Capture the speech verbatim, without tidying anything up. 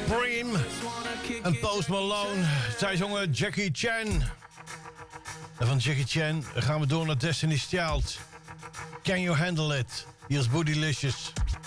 Supreme en Post Malone. Zij zongen Jackie Chan. En van Jackie Chan gaan we door naar Destiny's Child. Can You Handle It? Hier is Bootylicious.